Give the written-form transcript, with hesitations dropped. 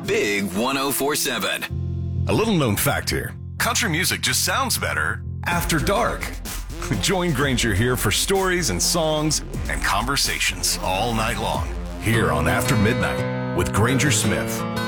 Big 104.7. A little known fact here. Country music just sounds better after dark. Join Granger here for stories and songs and conversations all night long here on After Midnight with Granger Smith.